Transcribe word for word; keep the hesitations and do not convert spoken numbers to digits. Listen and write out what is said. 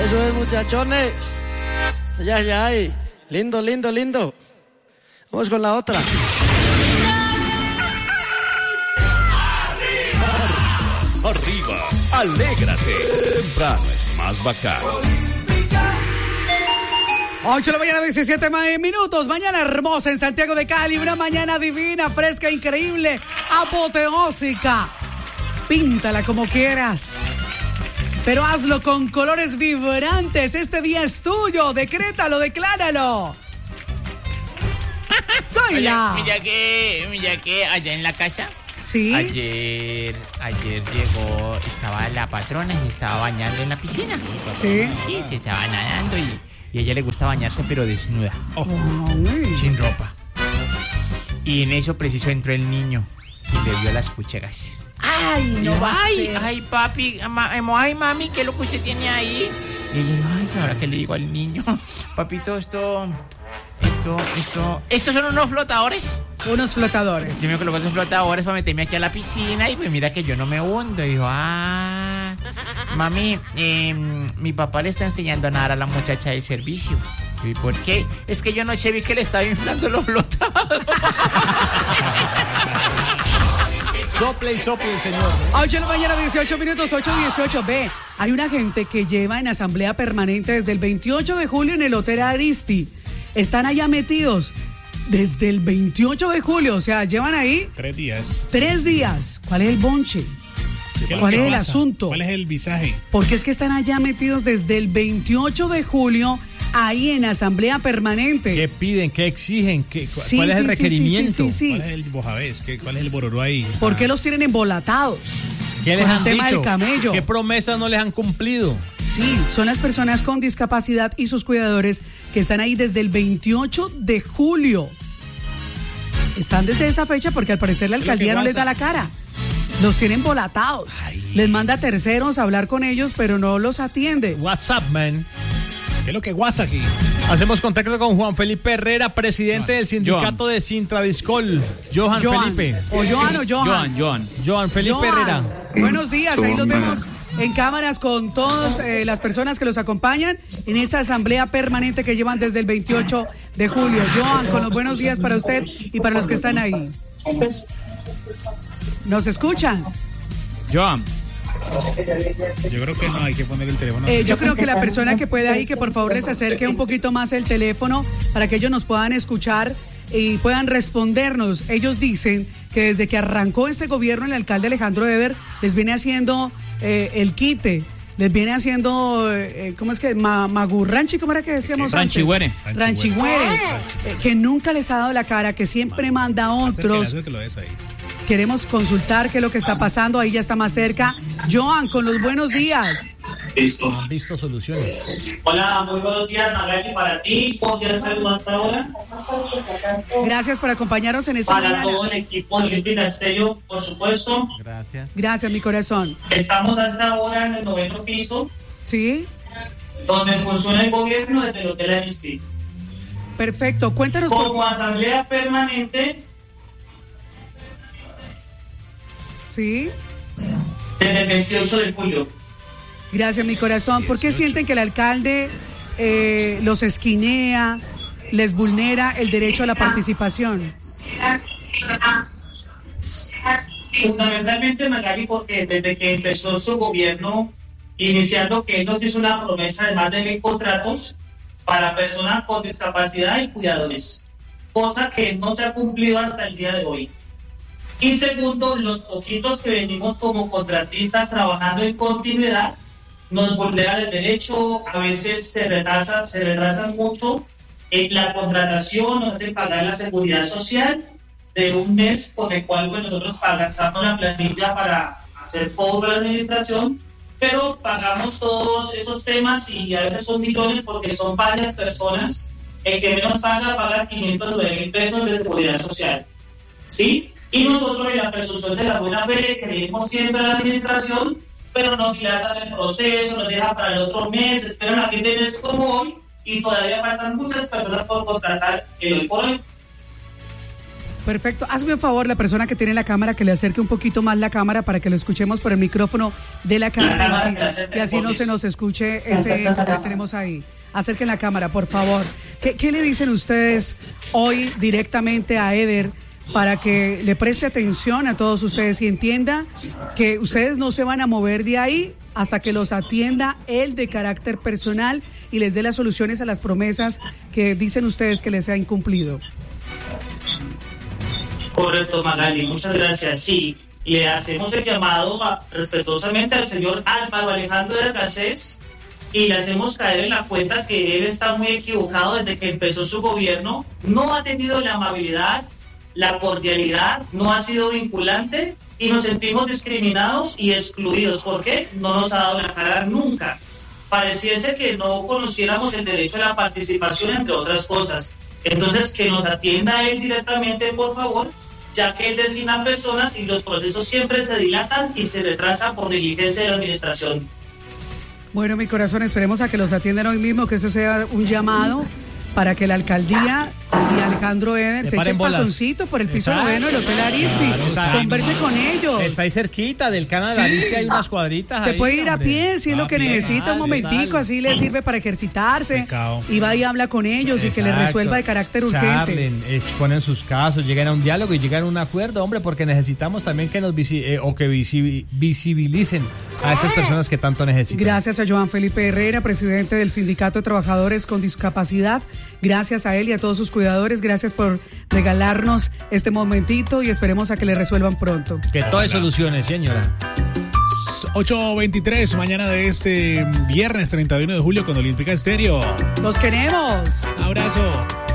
Eso es, muchachones. Ya, ya, ay. Lindo, lindo, lindo. Vamos con la otra. Arriba, arriba, alégrate. Temprano es más bacano. ocho de la mañana, diecisiete minutos. Mañana hermosa en Santiago de Cali. Una mañana divina, fresca, increíble, apoteósica. Píntala como quieras, pero hazlo con colores vibrantes. Este día es tuyo. Decrétalo, decláralo. Soy la. Mira que, mira que allá en la casa. Sí. Ayer, ayer llegó, estaba la patrona y estaba bañando en la piscina. Sí. Sí, se estaba nadando y, y a ella le gusta bañarse pero desnuda. Oh, sin ropa. Y en eso preciso entró el niño y le vio las pucheras. Ay, no dijo, va ay, a ser. ay, papi, ma, ay, mami, ¿qué es lo que usted tiene ahí? Y ella, ay, ahora que le digo al niño, papito, esto, esto, esto, estos son unos flotadores. Unos flotadores. Yo me coloco esos flotadores para meterme aquí a la piscina y pues mira que yo no me hundo. Y dijo, ah, mami, eh, mi papá le está enseñando a nadar a la muchacha del servicio. ¿Y por qué? Es que yo anoche vi que le estaba inflando los flotadores. Sople y sople, señor. ocho de la mañana, dieciocho minutos, ocho dieciocho. Ve, hay una gente que lleva en asamblea permanente desde el veintiocho de julio en el Hotel Aristi. Están allá metidos desde el veintiocho de julio, o sea, llevan ahí... Tres días. Tres días. ¿Cuál es el bonche? ¿Cuál es el pasa? asunto? ¿Cuál es el visaje? Porque es que están allá metidos desde el veintiocho de julio ahí en asamblea permanente. ¿Qué piden? ¿Qué exigen? ¿Qué, cu- Sí, ¿Cuál es sí, el sí, requerimiento? sí, sí, sí. ¿Cuál es el bojavés? ¿Qué- ¿Cuál es el bororó ahí? ¿Por Ah, qué los tienen embolatados? ¿Qué les Con el han tema dicho? del camello. ¿Qué promesas no les han cumplido? Sí, son las personas con discapacidad y sus cuidadores que están ahí desde el veintiocho de julio. Están desde esa fecha porque al parecer la Es lo alcaldía que no les pasa. da la cara. Los tienen volatados. Ay. Les manda terceros a hablar con ellos, pero no los atiende. WhatsApp, man. ¿Qué es lo que guasa aquí? Hacemos contacto con Juan Felipe Herrera, presidente del sindicato de Sintradiscol. Johan, Johan. Felipe. O Johan o Johan. Johan, Johan. Johan Felipe Johan, Herrera. buenos días, ahí los vemos en cámaras con todas eh, las personas que los acompañan en esa asamblea permanente que llevan desde el veintiocho de julio. Johan, con los buenos días para usted y para los que están ahí. ¿Nos escuchan? Johan. Yo creo que no hay que poner el teléfono. Eh, yo creo que la persona que pueda ahí, que por favor les acerque un poquito más el teléfono para que ellos nos puedan escuchar y puedan respondernos. Ellos dicen que desde que arrancó este gobierno, el alcalde Alejandro Eder les viene haciendo eh, el quite, les viene haciendo, eh, ¿cómo es que? Ma, Magurranchi, ¿cómo era que decíamos Ranchigüere. antes? Ranchigüere. Eh, que nunca les ha dado la cara, que siempre manda a otros. Acérquelo, eso ahí. Queremos consultar qué es lo que está pasando, ahí ya está más cerca. Johan, con los buenos días. Listo. Han visto soluciones. Hola, muy buenos días, Magali, para ti. ¿Cómo quieres saludo hasta ahora? Gracias por acompañarnos en esta Para mañana. todo el equipo de Olímpica Estéreo, por supuesto. Gracias. Gracias, mi corazón. Estamos hasta ahora en el noveno piso, ¿Sí? donde funciona el gobierno desde el Hotel Aristi. Perfecto. Cuéntanos. por- Como asamblea permanente, Sí. desde el veintiocho de julio. Gracias, mi corazón. ¿Por qué sienten que el alcalde eh, los esquinea, les vulnera el derecho a la participación? Fundamentalmente, Magali, porque desde que empezó su gobierno, iniciando que él nos hizo una promesa de más de mil contratos para personas con discapacidad y cuidadores, cosa que no se ha cumplido hasta el día de hoy. Y segundo, los poquitos que venimos como contratistas trabajando en continuidad, nos vulneran el derecho, a veces se retrasan, se retrasan mucho en la contratación, nos hacen pagar la seguridad social de un mes con el cual pues, nosotros pagamos la planilla para hacer cobro a la administración, pero pagamos todos esos temas y a veces son millones porque son varias personas. El que menos paga, paga quinientos nueve mil pesos de seguridad social. ¿Sí? Y nosotros en la presunción de la buena fe creemos siempre en la administración, pero nos dilatan el proceso, nos dejan para el otro mes, esperan a fin de mes como hoy y todavía faltan muchas personas por contratar el hoy por hoy. Perfecto. Hazme un favor, la persona que tiene la cámara, que le acerque un poquito más la cámara para que lo escuchemos por el micrófono de la cámara y así, y así no se nos escuche ese eco que tenemos ahí. Acerquen la cámara, por favor. ¿Qué, qué le dicen ustedes hoy directamente a Eder para que le preste atención a todos ustedes y entienda que ustedes no se van a mover de ahí hasta que los atienda él de carácter personal y les dé las soluciones a las promesas que dicen ustedes que les ha incumplido? Correcto, Magali, muchas gracias. Sí, le hacemos el llamado a, respetuosamente al señor Álvaro Alejandro de Garcés y le hacemos caer en la cuenta que él está muy equivocado desde que empezó su gobierno. No ha tenido la amabilidad, la cordialidad, no ha sido vinculante y nos sentimos discriminados y excluidos. ¿Por qué? No nos ha dado la cara nunca. Pareciese que no conociéramos el derecho a la participación, entre otras cosas. Entonces, que nos atienda él directamente, por favor, ya que él designa personas y los procesos siempre se dilatan y se retrasan por negligencia de la administración. Bueno, mi corazón, esperemos a que los atiendan hoy mismo, que eso sea un llamado para que la alcaldía y Alejandro Eder Le se echen bolas. pasoncito por el piso Exacto. noveno del Hotel Aristi. Claro, Converse con ellos. Está ahí cerquita del canal de Aristi, hay unas cuadritas Se ahí, puede ir a hombre. pie si es Ah, lo que bien. necesita, un Tal, momentico, tal. así le sirve para ejercitarse. Pecado. Y va y habla con ellos y que le Exacto. resuelva de carácter urgente. Charlen, exponen sus casos, lleguen a un diálogo y lleguen a un acuerdo, hombre, porque necesitamos también que nos visi eh, o que visi visibilicen a estas personas que tanto necesitan. Gracias a Joan Felipe Herrera, presidente del Sindicato de Trabajadores con Discapacidad. Gracias a él y a todos sus cuidadores. Gracias por regalarnos este momentito y esperemos a que le resuelvan pronto. Que todo hay soluciones, señora. ocho veintitrés, mañana de este viernes treinta y uno de julio con Olímpica Estéreo. ¡Los queremos! Abrazo.